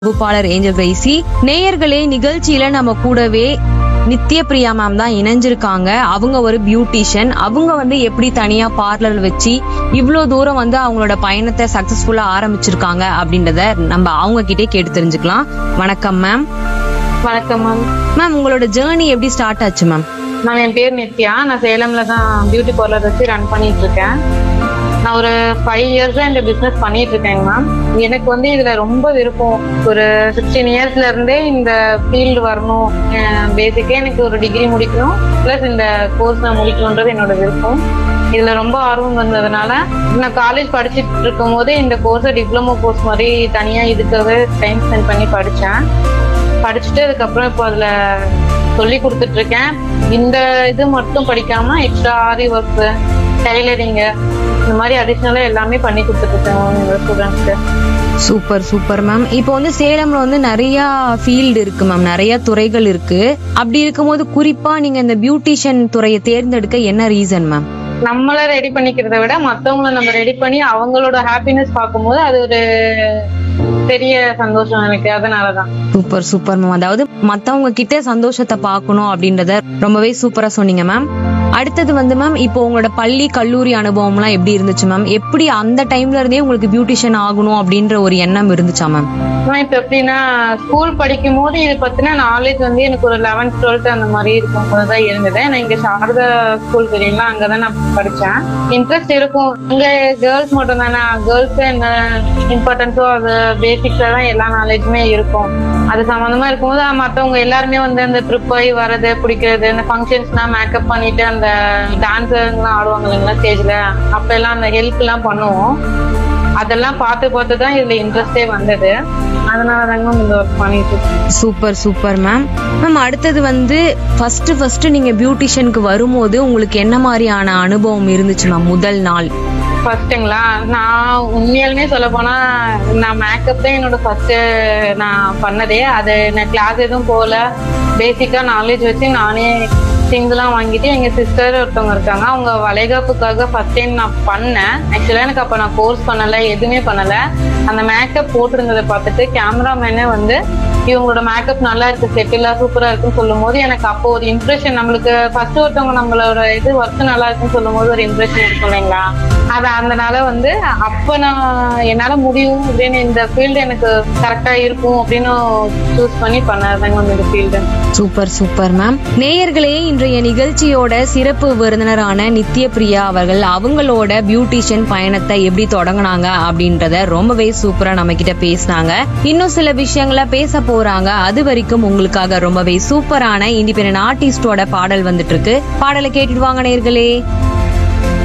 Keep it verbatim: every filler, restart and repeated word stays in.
தொகுப்பாளர் angel Crazy. நேயர்களே, நிகழ்ச்சியில நம்ம கூடவே நித்ய பிரியா மேம் தான் இணைஞ்சிருக்காங்க. அவங்க ஒரு பியூட்டிஷியன். அவங்க வந்து எப்படி தனியா பார்லர் வச்சு இவ்வளவு தூரம் வந்து அவங்களோட பயணத்தை சக்சஸ்ஃபுல்லா ஆரம்பிச்சிருக்காங்க அப்படின்றத நம்ம அவங்க கிட்டே கேட்டு தெரிஞ்சுக்கலாம். வணக்கம் மேம். வணக்கம் மேம். மேம், உங்களோட ஜேர்னி எப்படி ஸ்டார்ட் ஆச்சு மேம்? நான் என் பேர் நித்யா. நான் சேலம்ல தான் பியூட்டி பார்லர் வச்சு ரன் பண்ணிட்டு இருக்கேன். நான் ஒரு ஃபைவ் இயர்ஸா இந்த பிசினஸ் பண்ணிட்டு இருக்கேங்க மேம். எனக்கு வந்து இதுல ரொம்ப விருப்பம். ஒரு சிக்ஸ்டீன் இயர்ஸ்ல இருந்தே இந்த ஃபீல்டு வரணும். பேசிக்கே எனக்கு ஒரு டிகிரி முடிக்கணும், பிளஸ் இந்த கோர்ஸ் நான் முடிக்கணுன்றது என்னோட விருப்பம். இதுல ரொம்ப ஆர்வம் வந்ததுனால நான் காலேஜ் படிச்சுட்டு இருக்கும் போதே இந்த கோர்ஸை டிப்ளமோ கோர்ஸ் மாதிரி தனியா இதுக்காகவே டைம் ஸ்பெண்ட் பண்ணி படிச்சேன். படிச்சுட்டு அதுக்கப்புறம் இப்போ அதுல சொல்லி கொடுத்துட்டு இருக்கேன். இந்த இது மட்டும் படிக்காம எக்ஸ்ட்ரா ஆரி ஒர்க், டைலரிங், இந்த மாதிரி அடிஷ்னலா எல்லாமே பண்ணி கொடுத்துட்டு இருக்கேன் ஸ்டூடெண்ட்ஸ்க்கு. Super super ma'am. இப்போ வந்து சேலம்ல வந்து நிறைய ஃபீல்டு இருக்கு மேம், நிறைய துறைகள் இருக்கு. அப்படி இருக்கும்போது குறிப்பா நீங்க இந்த பியூட்டிஷியன் துறையை தேர்ந்தெடுக்க என்ன ரீசன் மேம்? நம்மள ரெடி பண்ணிக்கிறத விட மத்தவங்கள நம்ம ரெடி பண்ணி அவங்களோட ஹாப்பினஸ் பார்க்கும்போது அது ஒரு பெரிய சந்தோஷம் எனக்கு. அதனாலதான். Super super ma'am. அதாவது மத்தவங்க கிட்ட சந்தோஷத்தை பார்க்கணும் அப்படின்றத ரொம்பவே சூப்பரா சொன்னீங்க மேம். அடுத்தது வந்து மேம், இப்போ உங்களோட பள்ளி கல்லூரி அனுபவம் எல்லாம் எப்படி இருந்துச்சு மேம்? எப்படி அந்த டைம்ல இருந்தே உங்களுக்கு பியூட்டிஷியன் ஆகணும் அப்படின்ற ஒரு எண்ணம் இருந்துச்சா மேம்? இப்ப எப்படின்னா, ஸ்கூல் படிக்கும் போது இது பத்தின நாலேஜ் வந்து எனக்கு ஒரு லெவன்த் டுவெல்த் அந்த மாதிரி இருக்கும் போதுதான் இருந்தது. நான் இங்க சாரதா ஸ்கூல் தெரியுங்களா, அங்கதான் நான் படிச்சேன். இன்ட்ரெஸ்ட் இருக்கும். இங்க கேர்ள்ஸ் மட்டும் தானே, கேர்ள்ஸ் என்ன இம்பார்ட்டன்ஸோ அது பேசிக்ஸா தான் எல்லா நாலேஜுமே இருக்கும். அது சம்பந்தமா இருக்கும்போது மத்தவங்க எல்லாருமே வந்து அந்த ட்ரிப் போய் வர்றது பிடிக்கிறது, இந்த ஃபங்க்ஷன்ஸ்னா மேக்கப் பண்ணிட்டு அந்த டான்ஸ் எல்லாம் ஆடுவாங்க இல்லைங்களா ஸ்டேஜ்ல, அப்ப எல்லாம் அந்த ஹெல்ப் எல்லாம் பண்ணுவோம். அதெல்லாம் பார்த்து பார்த்து தான் இதுல இன்ட்ரெஸ்டே வந்தது. அதனாலதாங்க இந்த ஒர்க் பண்ணிட்டு. Super super ma'am. மேம், அடுத்தது வந்து ஃபர்ஸ்ட் ஃபர்ஸ்ட் நீங்க பியூட்டிஷியனுக்கு வரும்போது உங்களுக்கு என்ன மாதிரியான அனுபவம் இருந்துச்சு மேம் முதல் நாள்? ஃபர்ஸ்ட்டுங்களா, நான் உண்மையாலுமே சொல்ல போனா நான் மேக்கப் தான் என்னோட ஃபர்ஸ்ட் நான் பண்ணதே. அது நான் கிளாஸ் எதுவும் போகல, பேசிக்கா நாலேஜ் வச்சு நானே திங்ஸ்லாம் வாங்கிட்டு எங்க சிஸ்டர் ஒருத்தவங்க இருக்காங்க, அவங்க வளைகாப்புக்காக ஃபர்ஸ்ட் டைம் நான் பண்ணேன். ஆக்சுவலா எனக்கு அப்ப நான் கோர்ஸ் பண்ணல, எதுவுமே பண்ணல. அந்த மேக்கப் போட்டிருந்ததை பார்த்துட்டு கேமராமேனே வந்து இவங்களோட மேக்கப் நல்லா இருக்கு, செட்டிலா சூப்பரா இருக்குன்னு சொல்லும் போது எனக்கு அப்போ ஒரு இம்ப்ரெஷன். நம்மளுக்கு ஃபர்ஸ்ட் ஒருத்தவங்க நம்மளோட இது ஒர்க் நல்லா இருக்குன்னு சொல்லும் போது ஒரு இம்ப்ரெஷன் இருக்கும் இல்லைங்களா. அது அதனால வந்து அப்ப நான் என்னால முடியும் அப்படின்னு, இந்த ஃபீல்டு எனக்கு கரெக்டா இருக்கும் அப்படின்னு சூஸ் பண்ணி பண்ணாதாங்க இந்த ஃபீல்டு. Super super ma'am. நேயர்களே, இன்றைய நிகழ்ச்சியோட சிறப்பு விருந்தினரான நித்ய பிரியா அவர்கள் அவங்களோட பியூட்டிஷியன் பயணத்தை எப்படி தொடங்கினாங்க அப்படின்றத ரொம்பவே சூப்பரா நம்ம கிட்ட பேசினாங்க. இன்னும் சில விஷயங்களை பேச போறாங்க. அது வரைக்கும் உங்களுக்காக ரொம்பவே சூப்பரான இண்டிபெண்டன்ட் ஆர்டிஸ்டோட பாடல் வந்துட்டு இருக்கு. பாடலை கேட்டுட்டு வாங்க நேயர்களே.